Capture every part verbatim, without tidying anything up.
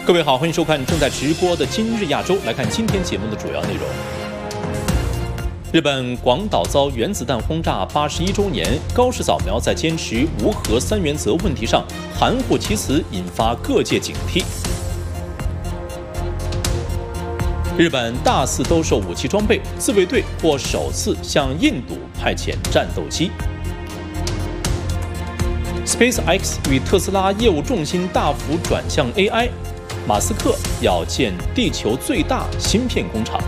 各位好，欢迎收看正在直播的今日亚洲。来看今天节目的主要内容。日本广岛遭原子弹轰炸八十一周年，高市早苗在坚持无核三原则问题上含糊其辞，引发各界警惕。日本大肆兜售武器装备，自卫队或首次向印度派遣战斗机。SpaceX 与特斯拉业务重心大幅转向 A I。马斯克要建地球最大芯片工厂。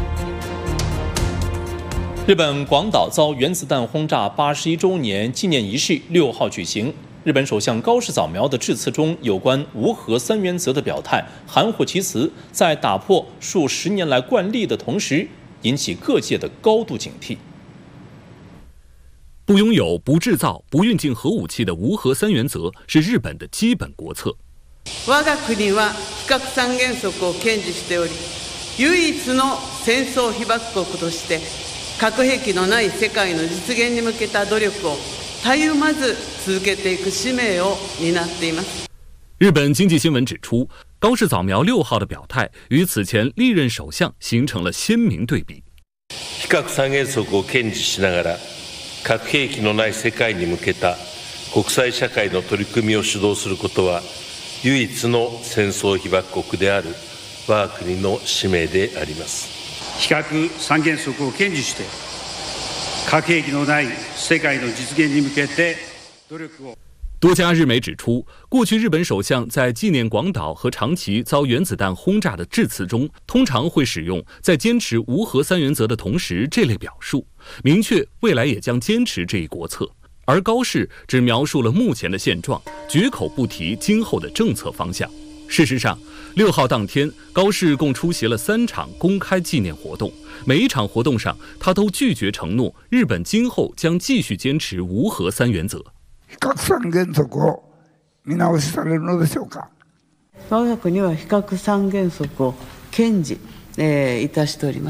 日本广岛遭原子弹轰炸八十一周年纪念仪式六号举行。日本首相高市早苗的致辞中，有关无核三原则的表态含糊其辞，在打破数十年来惯例的同时，引起各界的高度警惕。 不拥有、不制造、不运进核武器的无核三原则是日本的基本国策。 我が国は非核三原則を堅持しており、唯一の戦争被爆国として核兵器のない世界の実現に向けた努力をたゆまず続けていく使命を担っています。 日本经济新闻指出，高市早苗六号的表态与此前历任首相形成了鲜明对比。 非核三原則を堅持しながら、核兵器のない世界に向けた国際社会の取り組みを主導することは。唯一の戦争被爆国である我が国の使命であります。 非核三原則を堅持して核兵器のない世界の実現に向けて努力を。 多家日媒指出，过去日本首相在纪念广岛和长崎遭原子弹轰炸的致辞中，通常会使用在坚持无核三原则的同时这类表述，明确未来也将坚持这一国策。而高市只描述了目前的现状，绝口不提今后的政策方向。事实上，六号当天，高市共出席了三场公开纪念活动，每一场活动上，他都拒绝承诺日本今后将继续坚持无核三原则。 非核三原則を見直しされるのでしょうか。 我が国は非核三原則を堅持、えー、いたしております。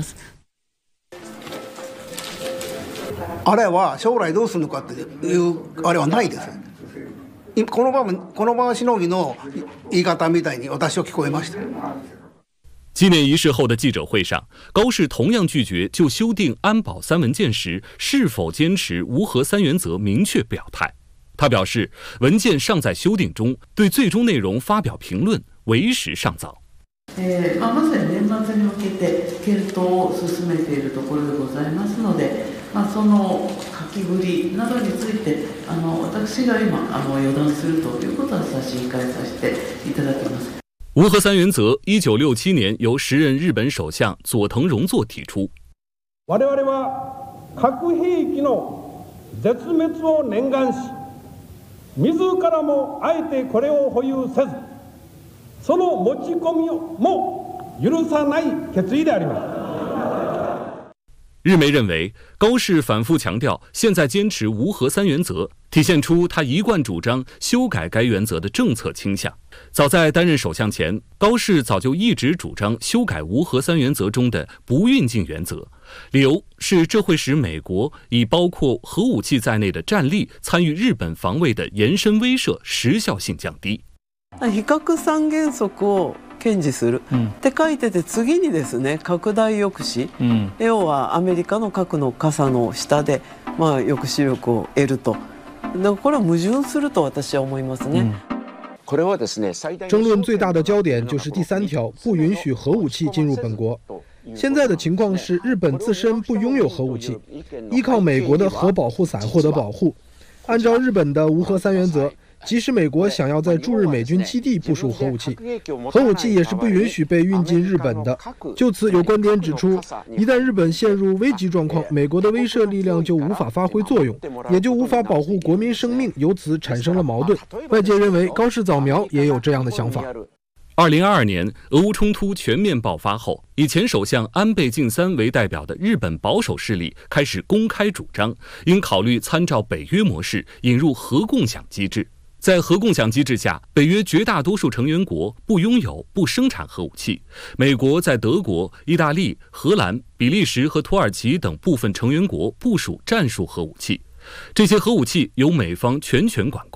あれは将来どうするのかっていうあれはないです。この場この場しのぎの言い方みたいに私は聞こえました。 纪念仪式后的记者会上，高市同样拒绝就修订安保三文件时是否坚持无核三原则明确表态。他表示，文件尚在修订中，对最終内容发表评论为时尚早。 えーまあ、まさに年末に向けて検討を進めているところでございますので、まあ、その書きぶりなどについてあの私が今あの予断するということは差し控えさせていただきます。 无核三原則一九六七年由时任日本首相佐藤荣作提出。 我々は核兵器の絶滅を念願し、自らもあえてこれを保有せず、その持ち込みも許さない決意であります。 日媒认为，高市反复强调现在坚持无核三原则，体现出他一贯主张修改该原则的政策倾向。早在担任首相前，高市早就一直主張修改無核三原則中的不運進原則，理由是這會使美國以包括核武器在內的戰力參與日本防衛的延伸威懾時效性降低。 非核三原則を堅持するって書いてて、次にですね、拡大抑止、うん、要はアメリカの核の傘の下で、まあ、抑止力を得ると。だからこれは矛盾すると私は思いますね。うん争论最大的焦点就是第三条，不允许核武器进入本国。现在的情况是，日本自身不拥有核武器，依靠美国的核保护伞获得保护。按照日本的无核三原则，即使美国想要在驻日美军基地部署核武器，核武器也是不允许被运进日本的。就此，有观点指出，一旦日本陷入危急状况，美国的威慑力量就无法发挥作用，也就无法保护国民生命，由此产生了矛盾。外界认为高市早苗也有这样的想法。 二零二二年，俄乌冲突全面爆发后，以前首相安倍晋三为代表的日本保守势力开始公开主张，应考虑参照北约模式引入核共享机制。在核共享机制下，北约绝大多数成员国不拥有、不生产核武器。美国在德国、意大利、荷兰、比利时和土耳其等部分成员国部署战术核武器，这些核武器由美方全权管控。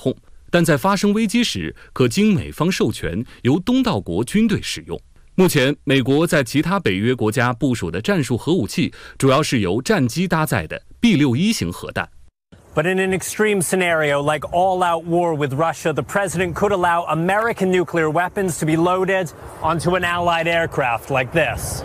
但在发生危机时，可经美方授权由东道国军队使用。目前，美国在其他北约国家部署的战术核武器，主要是由战机搭载的 B 六一 型核弹。 But in an extreme scenario like all-out war with Russia, the president could allow American nuclear weapons to be loaded onto an allied aircraft like this.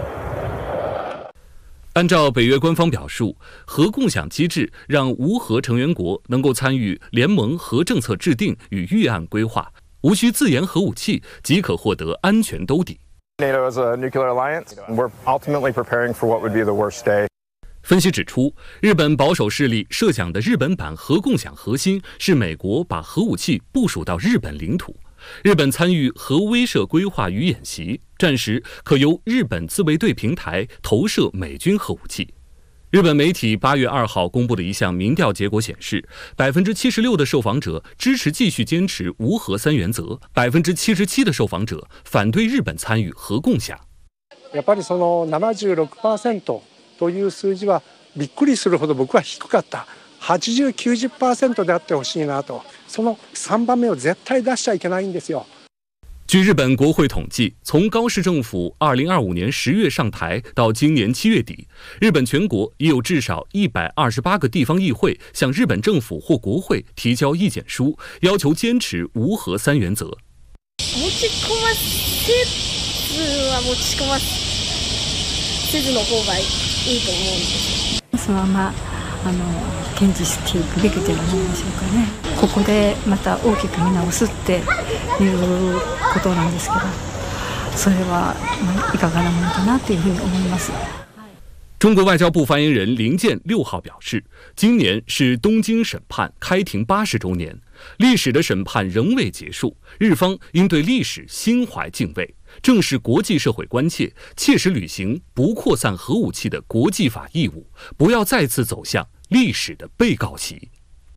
按照北约官方表述，核共享机制让无核成员国能够参与联盟核政策制定与预案规划，无需自研核武器即可获得安全兜底。 NATO is a nuclear alliance. We're ultimately preparing for what would be the worst day. 分析指出，日本保守势力设想的日本版核共享核心是美国把核武器部署到日本领土，日本参与核威慑规划与演习，战时可由日本自卫队平台投射美军核武器。日本媒体八月二号公布的一项民调结果显示，百分之七十六的受访者支持继续坚持无核三原则，百分之七十七的受访者反对日本参与核共享。 やっぱりそのななじゅうろくパーセントという数字はびっくりするほど僕は低かった。はちじゅう、きゅうじゅっパーセントであってほしいなと。そのさんばんめを絶対出しちゃいけないんですよ。 据日本国会统计，从高市政府二零二五年十月上台到今年七月底，日本全国已有至少一百二十八个地方议会向日本政府或国会提交意见书，要求坚持無核三原則。 持ち込ませずは持ち込ませずの方がいいと思うんです。 そのままあの堅持していくべきではないでしょうかね。ここでまた大きく見直すっていうことなんですけど、それは、まあ、いかがなものかなというふうに思います。 中国外交部发言人林健六号表示，今年是东京审判开庭八十周年，历史的审判仍未结束，日方应对历史心怀敬畏，正视国际社会关切，切实履行不扩散核武器的国际法义务，不要再次走向历史的被告席。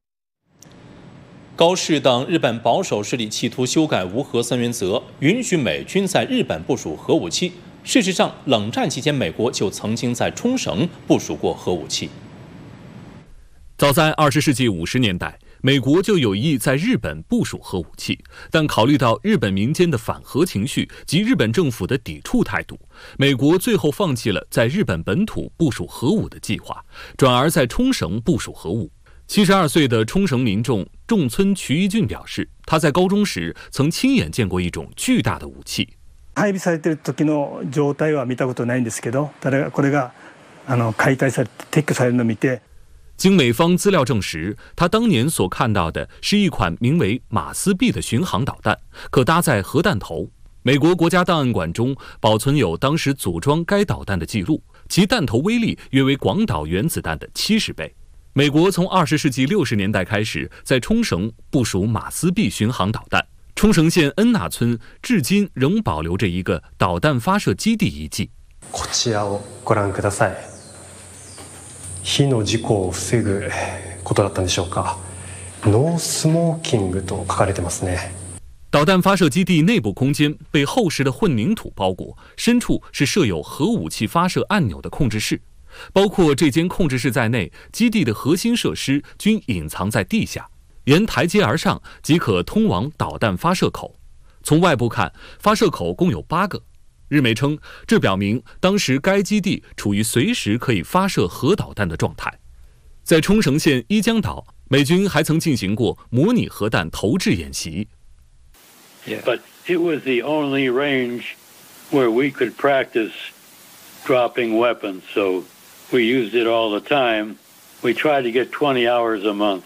高市等日本保守势力企图修改无核三原则，允许美军在日本部署核武器。事实上，冷战期间，美国就曾经在冲绳部署过核武器。 早在二十世纪五十年代，美国就有意在日本部署核武器，但考虑到日本民间的反核情绪及日本政府的抵触态度，美国最后放弃了在日本本土部署核武的计划，转而在冲绳部署核武。七十二岁的冲绳民众仲村渠一俊表示，他在高中时曾亲眼见过一种巨大的武器。 配備されている時の状態は見たことないんですけど、ただこれがあの解体されて撤去されるのを見て。 经美方资料证实，他当年所看到的是一款名为马斯 B 的巡航导弹，可搭载核弹头。美国国家档案馆中保存有当时组装该导弹的记录，其弹头威力约为广岛原子弹的七十倍。美国从二十世纪六十年代开始在冲绳部署马斯 B 巡航导弹，冲绳县恩纳村至今仍保留着一个导弹发射基地遗迹。 こちらをご覧ください。火の事故を防ぐことだったんでしょうか。ノースモーキングと書かれてますね。 导弹发射基地内部空间被厚实的混凝土包裹，深处是设有核武器发射按钮的控制室。包括这间控制室在内，基地的核心设施均隐藏在地下，沿台阶而上即可通往导弹发射口。从外部看，发射口共有八个。日媒称，这表明当时该基地处于随时可以发射核导弹的状态。在冲绳县伊江岛，美军还曾进行过模拟核弹投掷演习。 But it was the only range where we could practice dropping weapons, so we used it all the time. We tried to get twenty hours a month.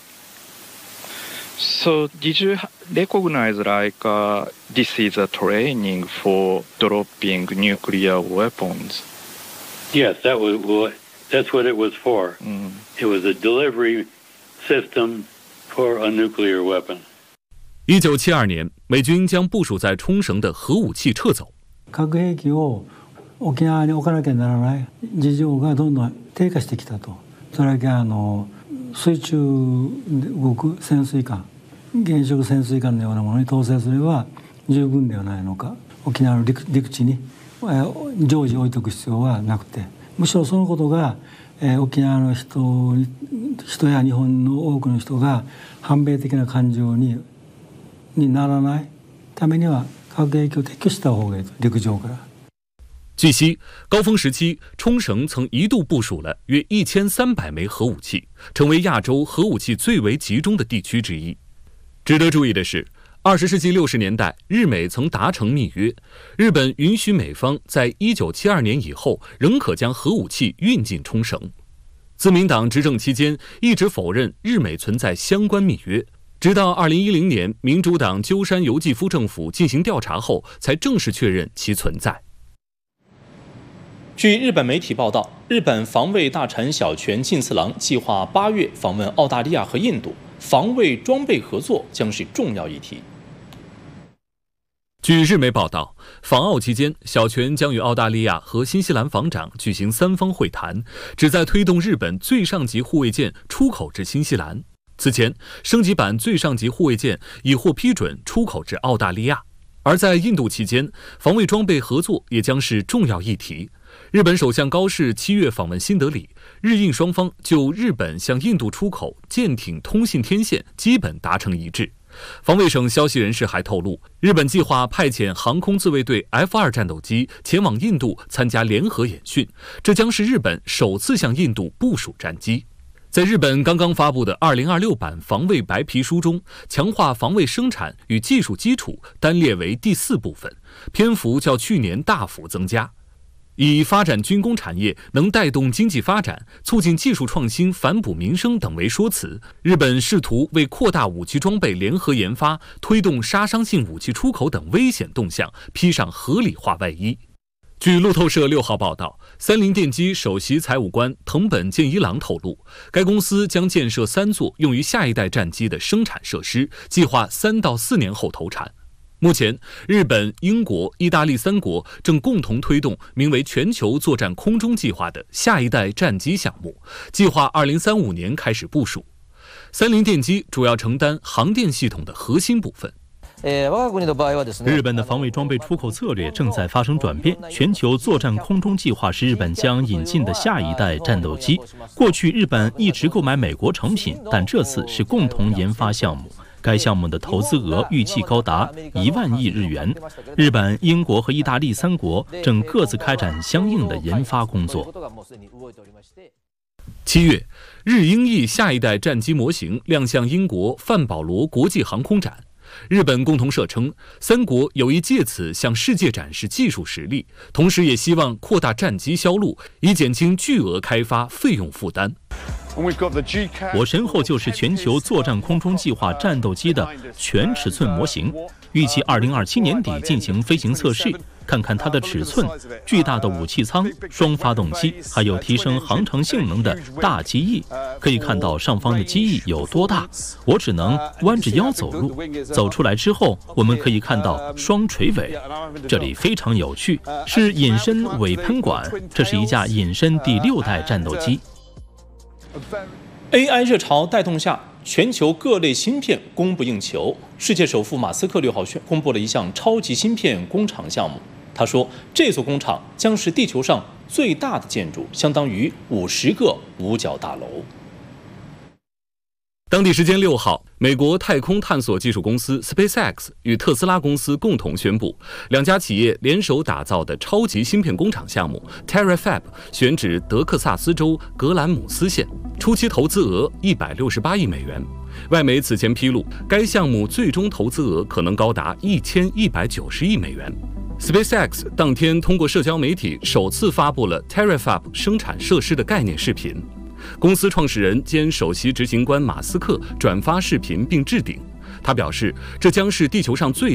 So did you recognize like uh, this is a training for dropping nuclear weapons? Yes, that was what, that's what it was for. Mm. It was a delivery system for a nuclear weapon. 一九七二年，美军将部署在冲绳的核武器撤走。 核兵器を沖縄に置かなきゃならない事情がどんどん低下してきたと。それだけあの水中で動く潜水艦、原子力潜水艦のようなものに搭載すれば十分ではないのか。沖縄の 陸, 陸地に常時置いとく必要はなくて、むしろそのことが、えー、沖縄の人人や日本の多くの人が反米的な感情ににならないためには核兵器を撤去した方がいいと、陸上から。 据悉，高峰时期，冲绳曾一度部署了约一千三百枚核武器，成为亚洲核武器最为集中的地区之一。值得注意的是，二十世纪六十年代，日美曾达成密约，日本允许美方在一九七二年以后仍可将核武器运进冲绳。自民党执政期间，一直否认日美存在相关密约，直到二零一零年民主党鸠山由纪夫政府进行调查后，才正式确认其存在。 据日本媒体报道，日本防卫大臣小泉进次郎计划八月访问澳大利亚和印度，防卫装备合作将是重要议题。 据日媒报道，访澳期间，小泉将与澳大利亚和新西兰防长举行三方会谈，旨在推动日本最上级护卫舰出口至新西兰。此前，升级版最上级护卫舰已获批准出口至澳大利亚。而在印度期间，防卫装备合作也将是重要议题。日本首相高市七月访问新德里，日印双方就日本向印度出口舰艇通信天线基本达成一致。防卫省消息人士还透露，日本计划派遣航空自卫队 F 二 战斗机前往印度参加联合演训，这将是日本首次向印度部署战机。在日本刚刚发布的二零二六版防卫白皮书中，强化防卫生产与技术基础单列为第四部分，篇幅较去年大幅增加。以发展军工产业能带动经济发展、促进技术创新、反哺民生等为说辞，日本试图为扩大武器装备联合研发、推动杀伤性武器出口等危险动向披上合理化外衣。据路透社六号报道，三菱电机首席财务官藤本健一郎透露，该公司将建设三座用于下一代战机的生产设施，计划三到四年后投产。目前，日本、英国、意大利三国正共同推动名为全球作战空中计划的下一代战机项目，计划二零三五年开始部署。三菱电机主要承担航电系统的核心部分。 日本的防卫装备出口策略正在发生转变，全球作战空中计划是日本将引进的下一代战斗机。过去日本一直购买美国成品，但这次是共同研发项目。该项目的投资额预计高达一万亿日元。日本、英国和意大利三国正各自开展相应的研发工作。 七月，日英意下一代战机模型亮相英国范保罗国际航空展。日本共同社称，三国有意借此向世界展示技术实力，同时也希望扩大战机销路，以减轻巨额开发费用负担。 我身后就是全球作战空中计划战斗机的全尺寸模型，预计二零二七年底进行飞行测试，看看它的尺寸、巨大的武器舱、双发动机，还有提升航程性能的大机翼。可以看到上方的机翼有多大，我只能弯着腰走路。走出来之后，我们可以看到双垂尾，这里非常有趣，是隐身尾喷管，这是一架隐身第六代战斗机。 A I 热潮带动下，全球各类芯片供不应求。世界首富马斯克六号宣公布了一项超级芯片工厂项目。他说，这座工厂将是地球上最大的建筑，相当于五十个五角大楼。 当地时间六号，美国太空探索技术公司 SpaceX 与特斯拉公司共同宣布，两家企业联手打造的超级芯片工厂项目 TerraFab 选址德克萨斯州格兰姆斯县，初期投资额一百六十八亿美元。外媒此前披露，该项目最终投资额可能高达一千一百九十亿美元。SpaceX 当天通过社交媒体首次发布了 TerraFab 生产设施的概念视频。公司创始人兼首席执行官马斯克转发视频并置顶，他表示，这将是地球上最